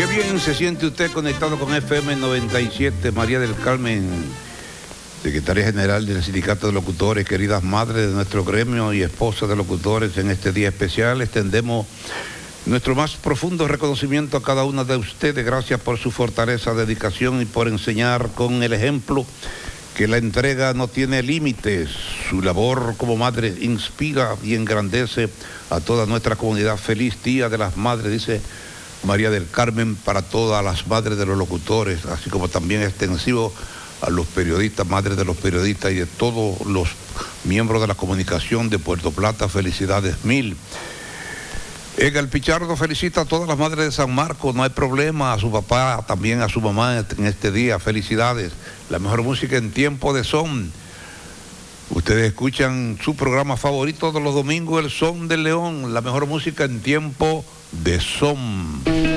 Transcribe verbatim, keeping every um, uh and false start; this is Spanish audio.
Qué bien se siente usted conectado con F M noventa y siete. María del Carmen, secretaria general del Sindicato de Locutores, queridas madres de nuestro gremio y esposas de locutores, en este día especial extendemos nuestro más profundo reconocimiento a cada una de ustedes. Gracias por su fortaleza, dedicación y por enseñar con el ejemplo que la entrega no tiene límites. Su labor como madre inspira y engrandece a toda nuestra comunidad. Feliz Día de las Madres, dice María del Carmen, para todas las madres de los locutores, así como también extensivo a los periodistas, madres de los periodistas y de todos los miembros de la comunicación de Puerto Plata. Felicidades mil. Edgar Pichardo felicita a todas las madres de San Marcos, no hay problema, a su papá, también a su mamá en este día. Felicidades. La mejor música en tiempo de son. Ustedes escuchan su programa favorito de los domingos, El Son del León, la mejor música en tiempo de son.